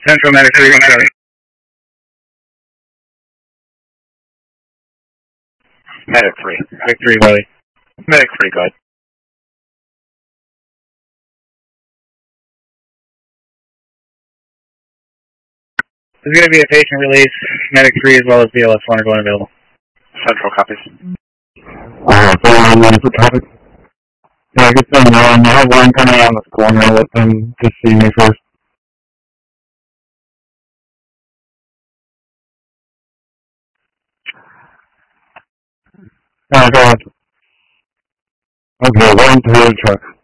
Central Medic 3, Medic. Medic 3. Medic 3, buddy. Medic 3, good. There's going to be a patient release. Medic 3 as well as BLS 1 are going available. Central copies. For topic. Yeah, I guess I have one coming on this corner. Let them just see me first. Go ahead. Okay, one to the truck.